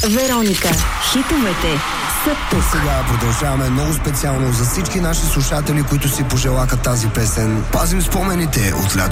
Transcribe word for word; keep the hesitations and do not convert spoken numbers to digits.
Вероника. Хитовете са тук. Сега продължаваме много специално за всички наши слушатели, които си пожелаха тази песен. Пазим спомените от лято